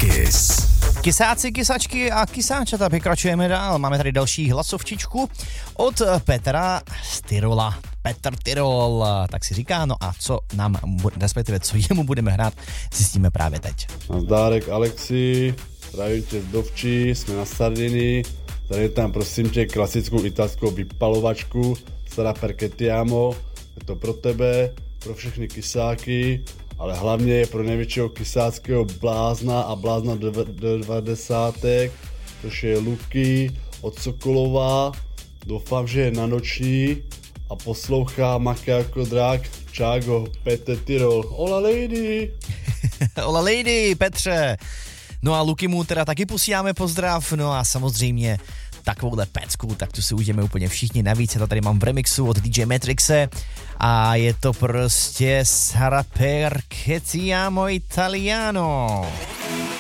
Kiss. Kysáci, kysačky a kysáčata, pokračujeme dál. Máme tady další hlasovčičku od Petra z Tyrola. Petr Tyrol, tak si říká, no a co nám, respektive co jemu budeme hrát, zjistíme právě teď. Nazdárek Alexi, zdravím tě z Dovčí, jsme na Sardinii, tady tam prosím tě klasickou italskou vypalovačku, Sara Perchettiamo, je to pro tebe, pro všechny kysáky, ale hlavně je pro největšího kysáckého blázna a blázna 90, což je Luky od Sokolova, doufám, že je na noční a poslouchá Maky jako drak, Čágo, Petr Tyrol, Ola lady! Ola lady, Petře! No a Luky mu teda taky posíláme pozdrav, no a samozřejmě takovouhle pecku, tak tu si ujdeme úplně všichni. Navíc já to tady mám v remixu od DJ Matrixe a je to prostě Sara Perchettiamo Italiano.